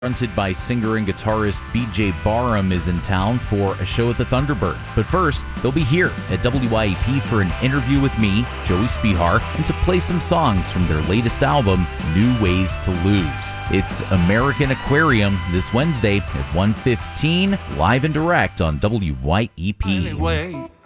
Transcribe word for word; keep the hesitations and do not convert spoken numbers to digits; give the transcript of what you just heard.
Fronted by singer and guitarist B J Barham is in town for a show at the Thunderbird. But first, they'll be here at W Y E P for an interview with me, Joey Spihar, and to play some songs from their latest album, New Ways to Lose. It's American Aquarium this Wednesday at one fifteen, live and direct on W Y E P. Anyway.